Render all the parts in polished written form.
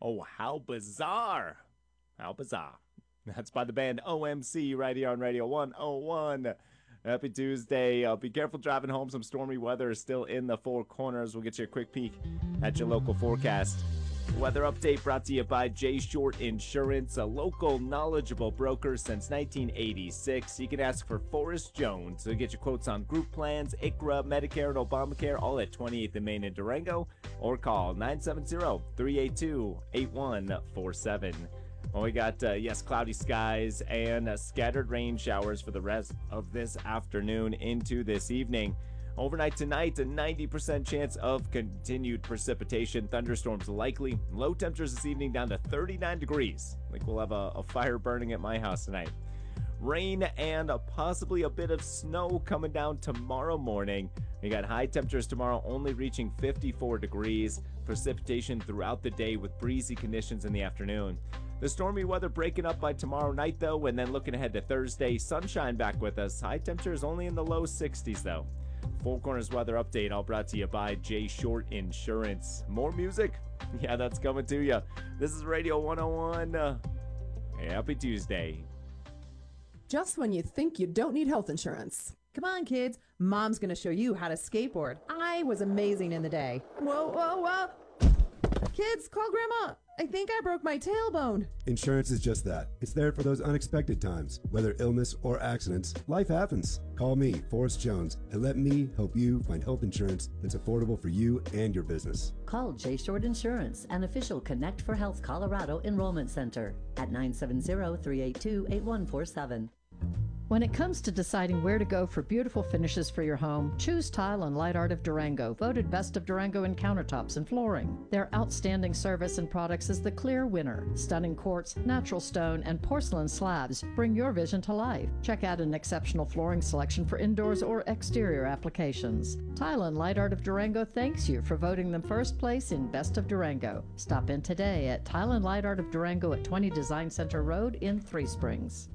Oh, how bizarre. How bizarre. That's by the band OMC right here on Radio 101. Happy Tuesday. Be careful driving home. Some stormy weather is still in the Four Corners. We'll get you a quick peek at your local forecast. Weather update brought to you by J Short Insurance, a local knowledgeable broker since 1986. You can ask for Forrest Jones to get your quotes on group plans, ICRA, Medicare, and Obamacare, all at 28th and Main in Durango, or call 970-382-8147. Well, we got, cloudy skies and scattered rain showers for the rest of this afternoon into this evening. Overnight tonight, a 90% chance of continued precipitation. Thunderstorms likely. Low temperatures this evening down to 39 degrees. I think we'll have a fire burning at my house tonight. Rain and possibly a bit of snow coming down tomorrow morning. We got high temperatures tomorrow only reaching 54 degrees. Precipitation throughout the day with breezy conditions in the afternoon. The stormy weather breaking up by tomorrow night, though, and then looking ahead to Thursday, sunshine back with us. High temperatures only in the low 60s, though. Four Corners weather update, all brought to you by J Short Insurance. More music? Yeah, that's coming to you. This is Radio 101. Happy Tuesday. Just when you think you don't need health insurance. Come on, kids. Mom's going to show you how to skateboard. I was amazing in the day. Whoa, whoa, whoa. Kids, call Grandma. I think I broke my tailbone. Insurance is just that. It's there for those unexpected times. Whether illness or accidents, life happens. Call me, Forrest Jones, and let me help you find health insurance that's affordable for you and your business. Call J Short Insurance, an official Connect for Health Colorado enrollment center at 970-382-8147. When it comes to deciding where to go for beautiful finishes for your home, choose Tile and Light Art of Durango, voted best of Durango in countertops and flooring. Their outstanding service and products is the clear winner. Stunning quartz, natural stone, and porcelain slabs bring your vision to life. Check out an exceptional flooring selection for indoors or exterior applications. Tile and Light Art of Durango thanks you for voting them first place in Best of Durango. Stop in today at Tile and Light Art of Durango at 20 Design Center Road in Three Springs.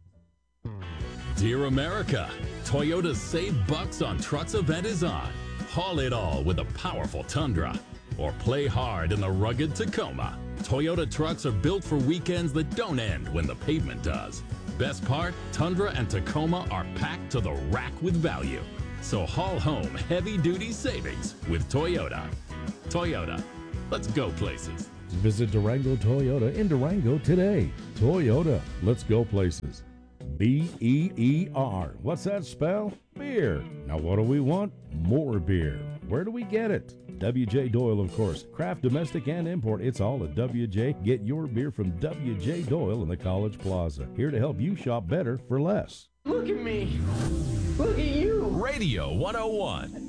Dear America, Toyota's Save Bucks on Trucks event is on. Haul it all with a powerful Tundra, or play hard in the rugged Tacoma. Toyota trucks are built for weekends that don't end when the pavement does. Best part, Tundra and Tacoma are packed to the rack with value. So haul home heavy-duty savings with Toyota. Toyota, let's go places. Visit Durango Toyota in Durango today. Toyota, let's go places. B-E-E-R. What's that spell? Beer. Now what do we want? More beer. Where do we get it? W.J. Doyle, of course. Craft, domestic, and import. It's all at W.J. Get your beer from W.J. Doyle in the College Plaza. Here to help you shop better for less. Look at me. Look at you. Radio 101.